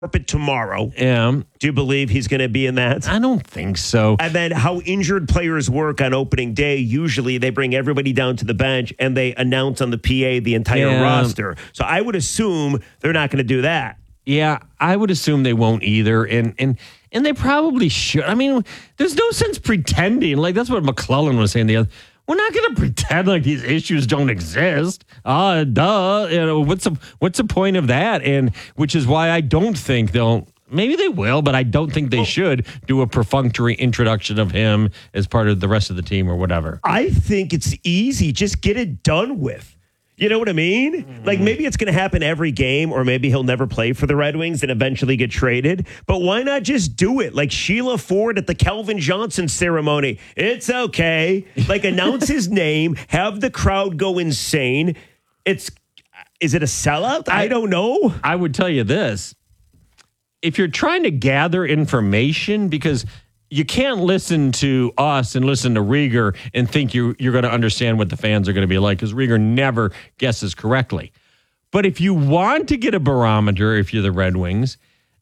carpet tomorrow. Yeah. Do you believe he's going to be in that? I don't think so. And then how injured players work on opening day, usually they bring everybody down to the bench and they announce on the PA the entire roster. So I would assume they're not going to do that. Yeah, I would assume they won't either. And they probably should. I mean, there's no sense pretending. Like, that's what McClellan was saying the other. We're not going to pretend like these issues don't exist. Duh. You know, what's the point of that? And which is why I don't think they'll. Maybe they will, but I don't think they should do a perfunctory introduction of him as part of the rest of the team or whatever. I think it's easy. Just get it done with. You know what I mean? Mm-hmm. Like, maybe it's going to happen every game, or maybe he'll never play for the Red Wings and eventually get traded. But why not just do it? Like Sheila Ford at the Calvin Johnson ceremony. It's okay. Like, announce his name, have the crowd go insane. Is it a sellout? I don't know. I would tell you this. If you're trying to gather information, because you can't listen to us and listen to Rieger and think you're going to understand what the fans are going to be like, because Rieger never guesses correctly. But if you want to get a barometer, if you're the Red Wings,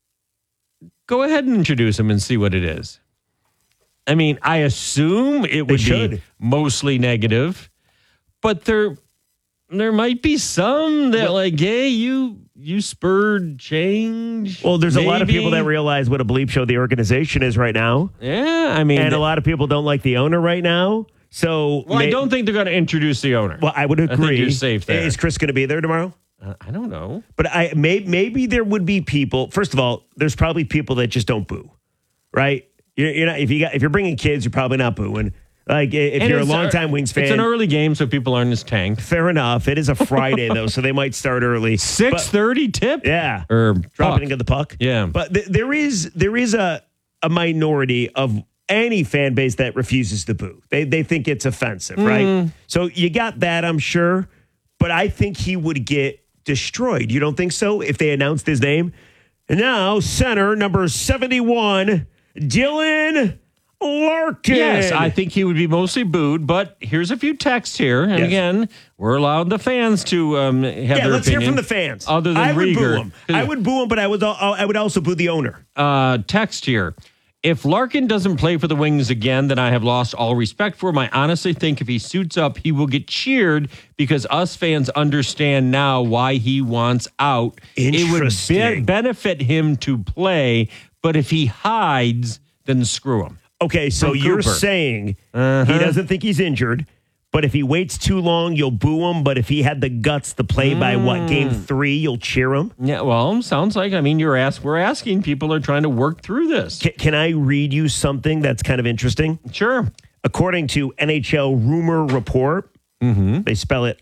go ahead and introduce them and see what it is. I mean, I assume it would be mostly negative, but there might be some that hey, you spurred change. Well, there's a lot of people that realize what a bleep show the organization is right now. Yeah, I mean. And a lot of people don't like the owner right now. So, I don't think they're going to introduce the owner. Well, I would agree. I think you're safe there. Is Chris going to be there tomorrow? I don't know. But maybe there would be people. First of all, there's probably people that just don't boo, right? You're not, if you're bringing kids, you're probably not booing. Like, if you're a longtime Wings fan. It's an early game, so people aren't as tanked. Fair enough. It is a Friday, though, so they might start early. 6:30 tip? Yeah. Or dropping of the puck? Yeah. But there is a minority of any fan base that refuses to boo. They think it's offensive, right? So you got that, I'm sure. But I think he would get destroyed. You don't think so? If they announced his name? And now, center number 71, Dylan Larkin. Yes, I think he would be mostly booed, but here's a few texts here. And again, we're allowed the fans to have their opinion. Let's hear from the fans. Other than I would Rieger. boo him. I would boo him, but I would also boo the owner. Text here. If Larkin doesn't play for the Wings again, then I have lost all respect for him. I honestly think if he suits up, he will get cheered because us fans understand now why he wants out. It would benefit him to play, but if he hides, then screw him. Okay, so you're saying he doesn't think he's injured, but if he waits too long, you'll boo him. But if he had the guts to play by game 3, you'll cheer him? Yeah, well, sounds like, we're asking. People are trying to work through this. Can I read you something that's kind of interesting? Sure. According to NHL Rumor Report, they spell it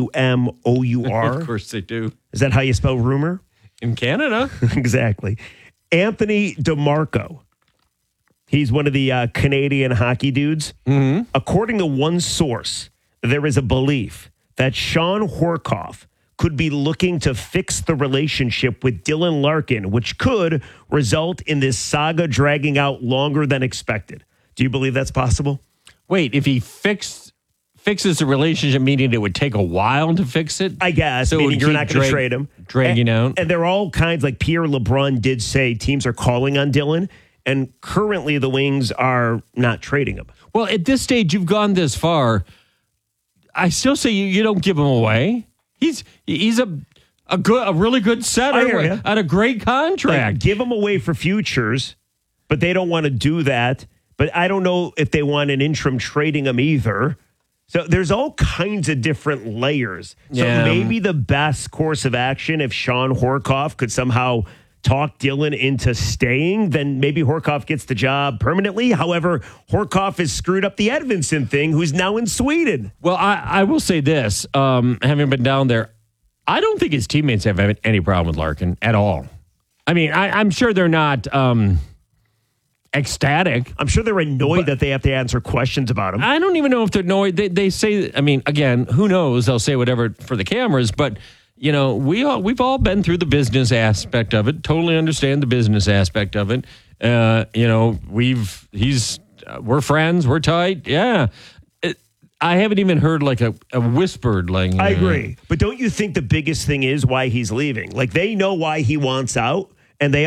RUMOUR. Of course they do. Is that how you spell rumor? In Canada. Exactly. Anthony DeMarco. He's one of the Canadian hockey dudes. According to one source, there is a belief that Sean Horkoff could be looking to fix the relationship with Dylan Larkin, which could result in this saga dragging out longer than expected. Do you believe that's possible? Wait, if he fixes the relationship, meaning it would take a while to fix it? I guess, so meaning you're not going to trade him. Dragging out. And there are all kinds, like Pierre LeBrun did say teams are calling on Dylan. And currently, the Wings are not trading him. Well, at this stage, you've gone this far. I still say you don't give him away. He's a really good center on a great contract. Like, give him away for futures, but they don't want to do that. But I don't know if they want an interim trading him either. So there's all kinds of different layers. So maybe the best course of action, if Sean Horkoff could somehow talk Dylan into staying, then maybe Horkoff gets the job permanently. However, Horkoff has screwed up the Edvinsson thing, who's now in Sweden. Well, I will say this, having been down there, I don't think his teammates have any problem with Larkin at all. I mean, I'm sure they're not ecstatic. I'm sure they're annoyed that they have to answer questions about him. I don't even know if they're annoyed. They say, again, who knows? They'll say whatever for the cameras, but we've all been through the business aspect of it. Totally understand the business aspect of it. We're friends. We're tight. Yeah. I haven't even heard like a whispered like. I agree, but don't you think the biggest thing is why he's leaving? Like they know why he wants out, and they